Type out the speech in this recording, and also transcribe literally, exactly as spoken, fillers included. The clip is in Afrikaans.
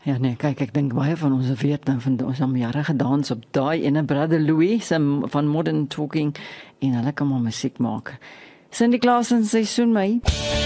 Ja nee, kyk, ek dink baie van ons weet nou van ons het jare gedans op daai ene Brother Louis van Modern Talking en hulle kan maar musiek maak. Cindy Klaas en Seisoen my.